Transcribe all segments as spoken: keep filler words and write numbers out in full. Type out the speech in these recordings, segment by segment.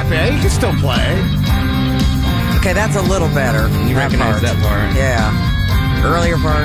Yeah, he can still play. Okay, that's a little better. You that recognize part. that part. Yeah. Earlier part.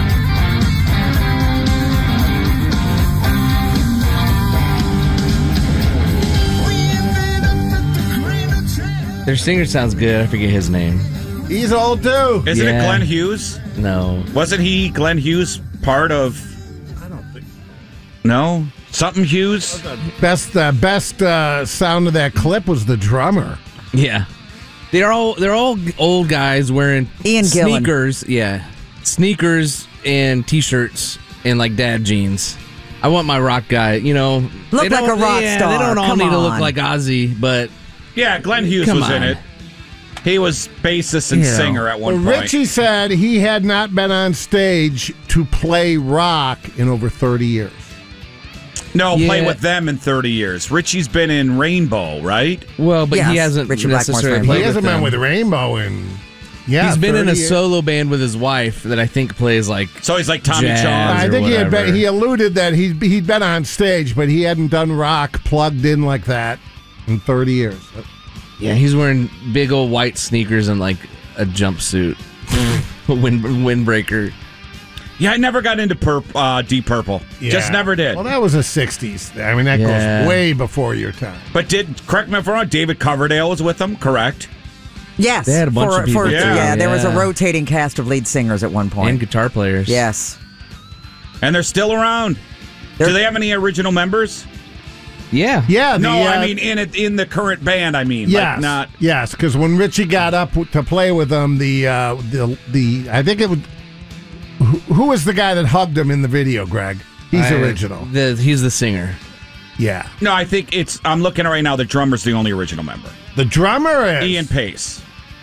Their singer sounds good. I forget his name. He's old too. Isn't Yeah. it Glenn Hughes? No. Wasn't he, Glenn Hughes, part of... I don't think. No? Something Hughes? Best uh, best uh, sound of that clip was the drummer. Yeah. They're all they're all old guys wearing Ian Gillan. sneakers. Yeah. Sneakers and t-shirts and like dad jeans. I want my rock guy, you know. Look they like don't- a rock yeah, star. They don't all Come need to look on. like Ozzy, but Yeah, Glenn Hughes Come was in on. it. He was bassist and You know. singer at one Well, point. Richie said he had not been on stage to play rock in over thirty years. No, play Yeah. with them in thirty years. Richie's been in Rainbow, right? well, but Yes, he hasn't Richie Blackmore's necessarily Rainbow. played He hasn't with been them. with Rainbow in yeah. He's been in thirty a years. solo band with his wife that I think plays like So he's like Tommy Jazz. John. I or think he had whatever. been, he alluded that he he'd been on stage, but he hadn't done rock plugged in like that in thirty years. yeah, he's wearing big old white sneakers and like a jumpsuit, wind windbreaker. Yeah, I never got into Purp, uh, Deep Purple. Just Yeah. never did. Well, that was the sixties. I mean, that Yeah. goes way before your time. But did, correct me if I'm wrong, David Coverdale was with them, correct? Yes. They had a bunch for, of people for- too. yeah, there was a Yeah. rotating cast of lead singers at one point. And guitar players. Yes. And they're still around. They're- Do they have any original members? Yeah. Yeah, the, No, uh, I mean in it in the current band. I mean, yes, like not. yes, because when Richie got up to play with them, the uh, the the I think it was who, who was the guy that hugged him in the video, Greg? He's I- original. The, he's the singer. Yeah, No, I think it's. I'm looking right now. The drummer's the only original member. the drummer is Ian Pace.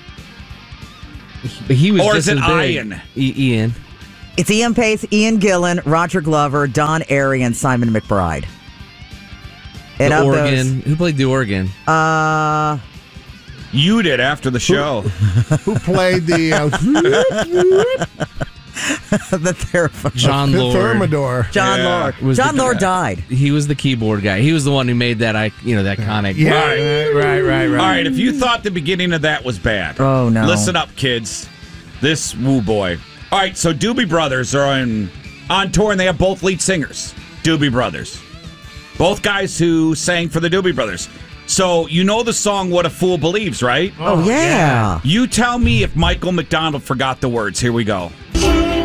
But he was Or just is it as big. Ian? I- Ian. It's Ian Pace, Ian Gillan, Roger Glover, Don Airy, and Simon McBride. And The of organ. Who played the organ? Those, uh, You did after the show. who played the uh, the therephone. John the Lord. Thermidor. John Yeah. Lord. Was John the Lord guy. died. He was the keyboard guy. He was the one who made that, I, you know, that iconic. Yeah, Right. right, right, right, right. All right, if you thought the beginning of that was bad, Oh, no. listen up, kids. This woo boy. All right, so Doobie Brothers are on on tour, and they have both lead singers. Doobie Brothers, both guys who sang for the Doobie Brothers. So you know the song "What a Fool Believes," right? Oh, yeah. You tell me if Michael McDonald forgot the words. Here we go.